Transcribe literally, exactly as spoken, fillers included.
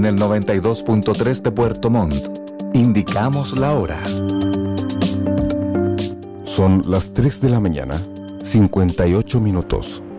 En el noventa y dos punto tres de Puerto Montt, indicamos la hora. Son las tres de la mañana, cincuenta y ocho minutos.